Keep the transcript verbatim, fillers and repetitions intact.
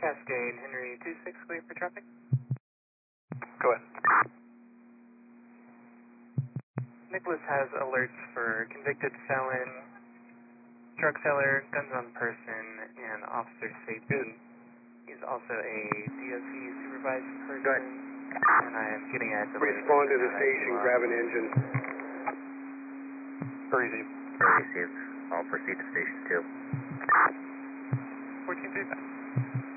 Cascade, Henry two six, clear for traffic. Go ahead. Nicholas has alerts for convicted felon, drug seller, guns on person, and officer safety. He's also a D O C supervised person. Go ahead. And I am getting a delay. Respond to the station, grab an engine. Receive. Receive. I'll proceed to station two. fourteen thirty-five.